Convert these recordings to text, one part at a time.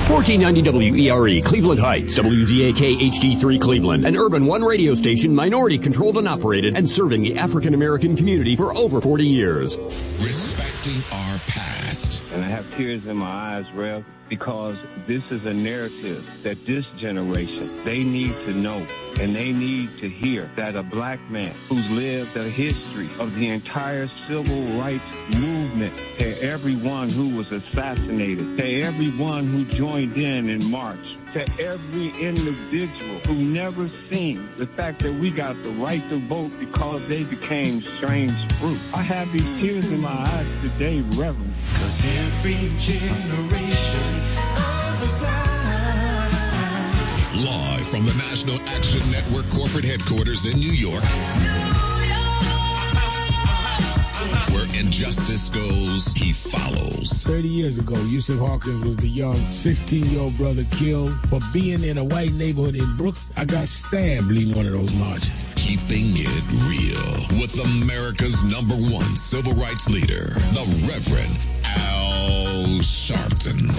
1490 WERE, Cleveland Heights, WZAK HD3 Cleveland, an Urban One radio station, minority controlled and operated, and serving the African American community for over 40 years. Respecting our past. And I have tears in my eyes, Rev, because this is a narrative that this generation, they need to know. And they need to hear that a black man who's lived a history of the entire civil rights movement, to everyone who was assassinated, to everyone who joined in March, to every individual who never seen the fact that we got the right to vote because they became strange fruit. I have these tears in my eyes today, Reverend. 'Cause every generation of his life. Live from the National Action Network corporate headquarters in New York, where injustice goes, he follows. 30 years ago, Yusuf Hawkins was the young 16-year-old brother killed for being in a white neighborhood in Brooklyn. I got stabbed leading one of those marches. Keeping it real with America's #1 civil rights leader, the Reverend Al Sharpton.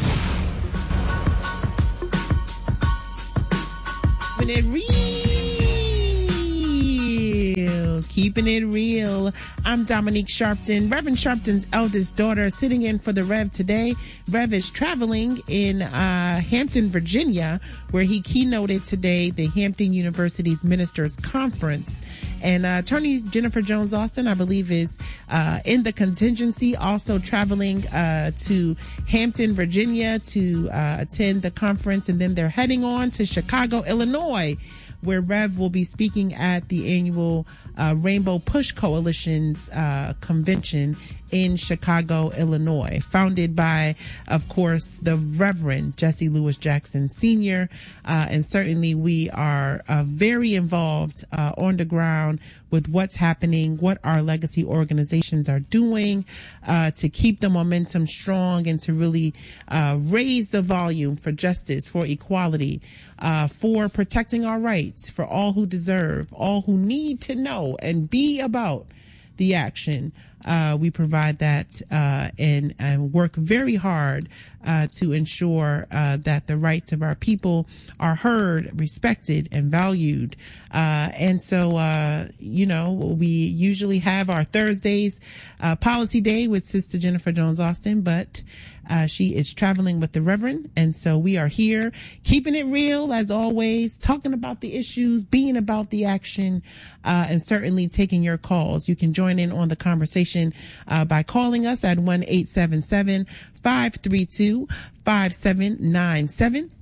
Keeping it real. I'm Dominique Sharpton, Reverend Sharpton's eldest daughter, sitting in for the Rev today. Rev is traveling in Hampton, Virginia, where he keynoted today the Hampton University's Ministers Conference. And Attorney Jennifer Jones Austin, I believe, is in the contingency, also traveling to Hampton, Virginia to attend the conference. And then they're heading on to Chicago, Illinois, where Rev will be speaking at the annual Rainbow Push Coalition's convention in Chicago, Illinois, founded by, of course, the Reverend Jesse Lewis Jackson Sr. And certainly we are very involved on the ground with what's happening, what our legacy organizations are doing to keep the momentum strong and to really raise the volume for justice, for equality, for protecting our rights, for all who deserve, all who need to know and be about the action. We provide that and work very hard to ensure that the rights of our people are heard, respected, and valued. And so, we usually have our Thursdays policy day with Sister Jennifer Jones Austin, but she is traveling with the Reverend. And so we are here keeping it real, as always, talking about the issues, being about the action, and certainly taking your calls. You can join in on the conversation by calling us at 1-877-532-5797,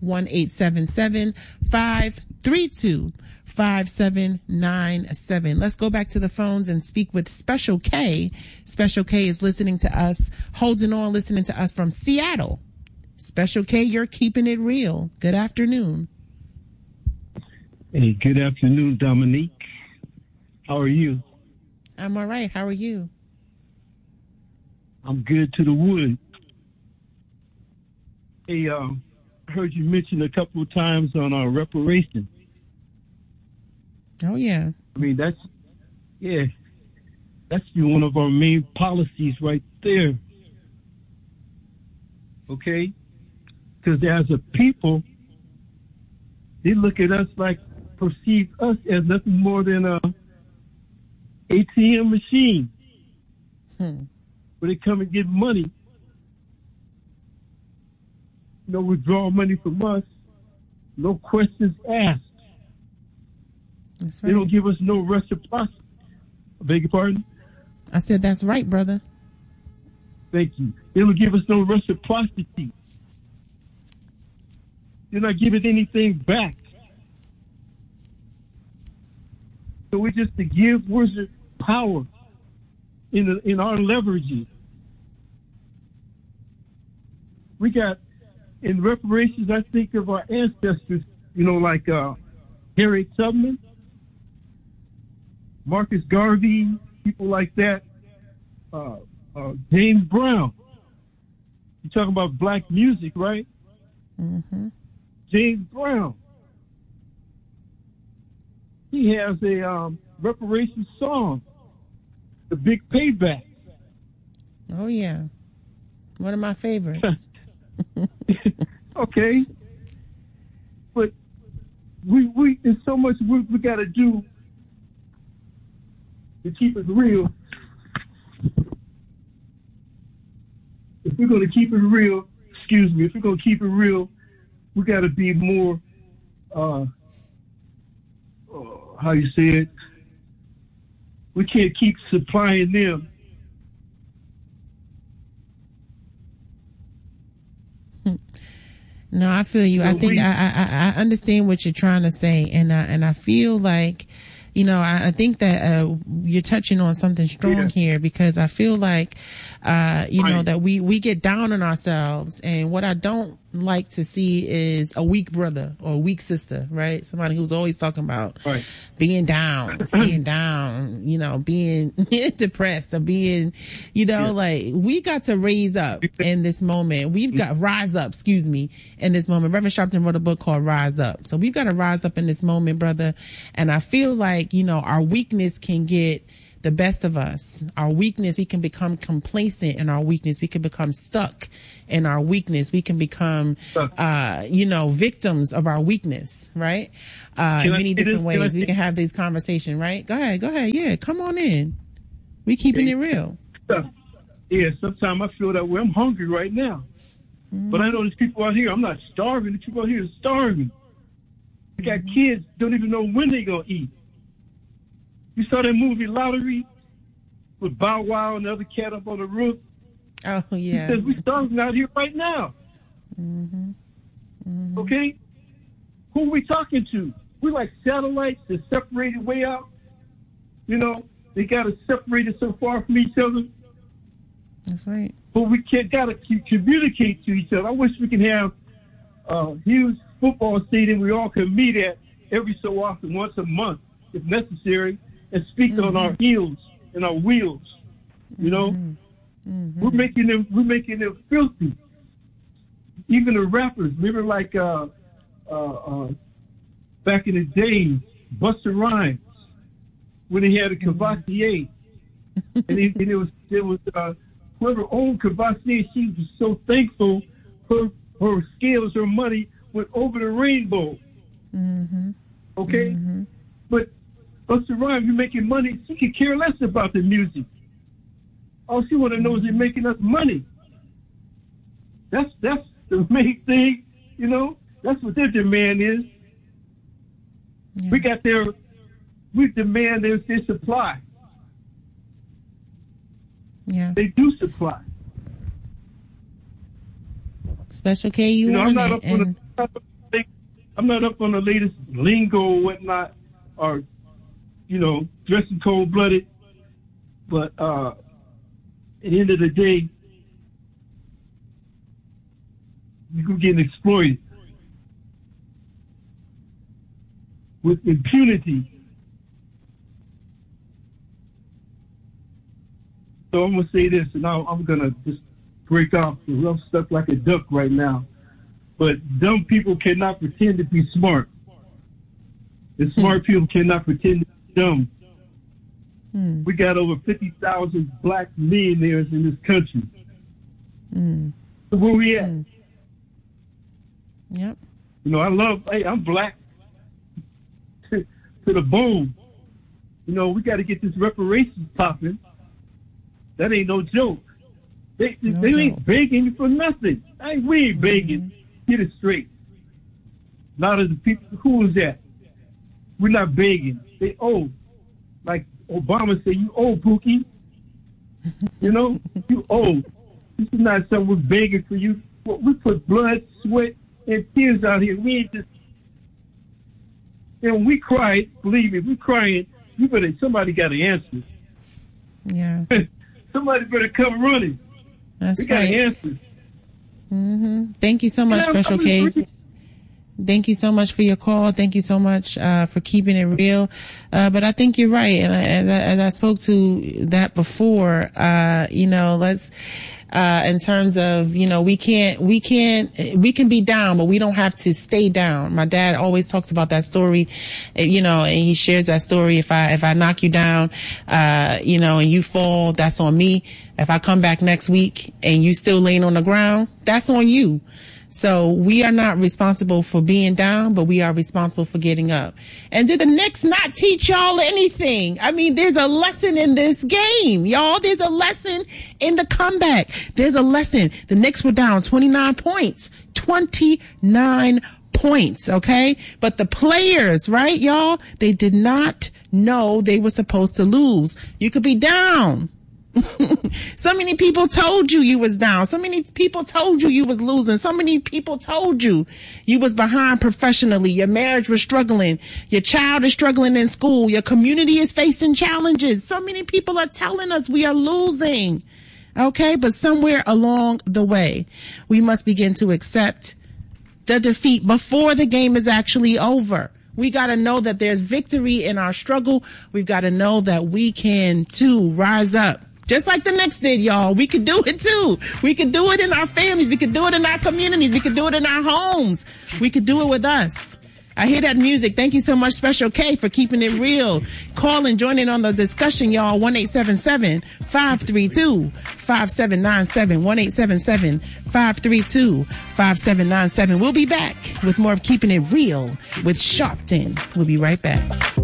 1-877-532-5797. Let's go back to the phones and speak with Special K. Special K is listening to us, holding on, listening to us from Seattle. Special K, you're keeping it real. Good afternoon. Hey, good afternoon, Dominique. How are you? I'm all right. How are you? I'm good to the wood. Hey, I heard you mention a couple of times on our reparations. Oh, yeah. I mean, that's one of our main policies right there. Okay? Because as a people, they look at us perceive us as nothing more than a ATM machine. Where they come and get money. Withdraw money from us. No questions asked. That's right. They don't give us no reciprocity. I beg your pardon? I said that's right, brother. Thank you. They don't give us no reciprocity. They're not giving anything back. So we just to give worship power in our leverages. We got in reparations. I think of our ancestors, like Harriet Tubman, Marcus Garvey, people like that. James Brown. You're talking about black music, right? Mm-hmm. James Brown. He has a reparations song, The Big Payback. Oh, yeah. One of my favorites. Okay. But there's so much we got to do to keep it real. If we're going to keep it real, if we're going to keep it real, we got to be more, how you say it? We can't keep supplying them. No, I feel you. I think I understand what you're trying to say, and I feel like, you know, I think that you're touching on something strong here, because I feel like, you know, that we get down on ourselves, and what I don't like to see is a weak brother or a weak sister, right? Somebody who's always talking about being down, staying down, you know, being depressed or being, you know, like, we got to raise up in this moment. We've got rise up, in this moment. Reverend Sharpton wrote a book called Rise Up. So we've got to rise up in this moment, brother. And I feel like, you know, our weakness can get the best of us. Our weakness, we can become complacent in our weakness. We can become stuck in our weakness. We can become, you know, victims of our weakness, right? In many different ways. We can have these conversations, right? Go ahead. Yeah, come on in. We keeping it real. Yeah, sometimes I feel that way. I'm hungry right now. But I know there's people out here, I'm not starving. The people out here are starving. They got kids, don't even know when they're going to eat. You saw that movie Lottery with Bow Wow and the other cat up on the roof? Oh, yeah. He says, we're starving out here right now. Okay? Who are we talking to? We're like satellites that separated way out. You know, they got us separated so far from each other. That's right. But we got to communicate to each other. I wish we could have a huge football stadium we all could meet at every so often, once a month, if necessary, and speak on our heels and our wheels. You know, we're making them filthy. Even the rappers, remember, like back in the day, Busta Rhymes, when he had a Cavassier, and it was whoever owned Cavassier, she was so thankful. Her scales, her money went over the rainbow. Okay, but Busta Rhymes, you're making money. She could care less about the music. All she want to know is you're making us money. That's the main thing, you know. That's what their demand is. Yeah. We demand their supply. Yeah, they do supply. Special K, you know, I'm not up on the latest lingo or whatnot, or, you know, dressing cold-blooded. But at the end of the day, you're getting exploited with impunity. So I'm going to say this, and I'm going to just break off, because I'm stuck like a duck right now. But dumb people cannot pretend to be smart. And smart people cannot pretend to be dumb. We got over 50,000 black millionaires in this country. So where we at? Yep. You know, I'm black to the bone. You know, we got to get this reparations popping. That ain't no joke. They ain't begging you for nothing. We ain't begging. Get it straight. A lot of the people, who is that? We're not begging. They owe. Like Obama said, you owe, Pookie. You know, you owe. This is not something we're begging for you. We put blood, sweat, and tears out here. We ain't just. And when we cry, believe me, we crying. Somebody got to answer. Yeah. Somebody better come running. That's right. We got answers. Thank you so much, Special K. Thank you so much for your call. Thank you so much for keeping it real. But I think you're right, and I spoke to that before. You know, let's. In terms of, you know, we can be down, but we don't have to stay down. My dad always talks about that story, you know, and he shares that story. If I knock you down, you know, and you fall, that's on me. If I come back next week and you still laying on the ground, that's on you. So we are not responsible for being down, but we are responsible for getting up. And did the Knicks not teach y'all anything? I mean, there's a lesson in this game, y'all. There's a lesson in the comeback. There's a lesson. The Knicks were down 29 points. 29 points, okay? But the players, right, y'all, they did not know they were supposed to lose. You could be down. So many people told you was down. So many people told you was losing. So many people told you was behind professionally. Your marriage was struggling. Your child is struggling in school. Your community is facing challenges. So many people are telling us we are losing. Okay, but somewhere along the way, we must begin to accept the defeat before the game is actually over. We got to know that there's victory in our struggle. We've got to know that we can too rise up. Just like the Knicks did, y'all. We could do it too. We could do it in our families. We could do it in our communities. We could do it in our homes. We could do it with us. I hear that music. Thank you so much, Special K, for keeping it real. Call and join in on the discussion, y'all. 1-877-532-5797. 1-877-532-5797. We'll be back with more of Keeping It Real with Sharpton. We'll be right back.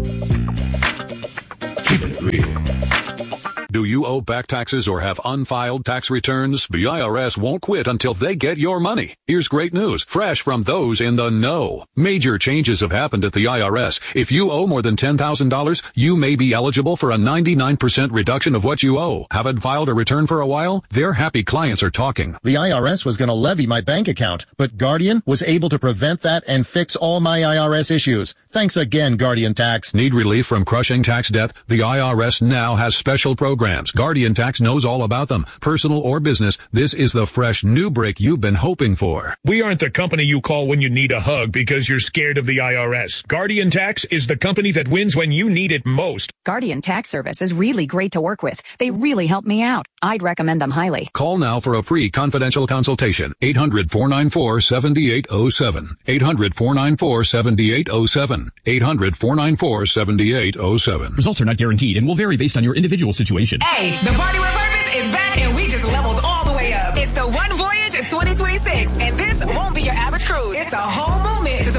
Keeping it real. Do you owe back taxes or have unfiled tax returns? The IRS won't quit until they get your money. Here's great news, fresh from those in the know. Major changes have happened at the IRS. If you owe more than $10,000, you may be eligible for a 99% reduction of what you owe. Haven't filed a return for a while? Their happy clients are talking. The IRS was going to levy my bank account, but Guardian was able to prevent that and fix all my IRS issues. Thanks again, Guardian Tax. Need relief from crushing tax debt? The IRS now has special programs. Guardian Tax knows all about them. Personal or business, this is the fresh new break you've been hoping for. We aren't the company you call when you need a hug because you're scared of the IRS. Guardian Tax is the company that wins when you need it most. Guardian Tax Service is really great to work with. They really help me out. I'd recommend them highly. Call now for a free confidential consultation. 800-494-7807. 800-494-7807. 800-494-7807. Results are not guaranteed and will vary based on your individual situation. Hey, the Party with Purpose is back and we just leveled all the way up. It's the One Voyage 2026 and this won't be your average cruise. It's a whole